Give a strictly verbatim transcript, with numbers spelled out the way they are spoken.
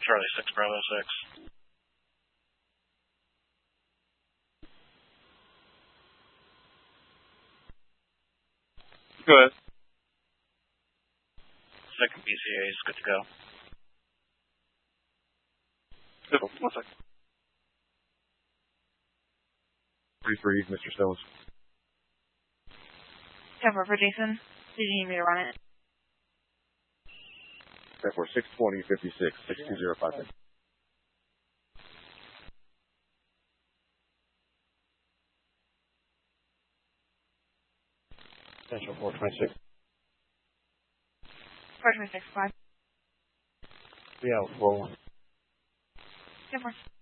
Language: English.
Charlie six, Bravo six. Go ahead. Second B C A is good to go. Civil, one second. Three three, Mister Stones. Cover for Jason. Did you need me to run it? Ten four six twenty fifty six six two zero five six. Central four twenty six. four twenty six, five. Yeah, four one. Ten four.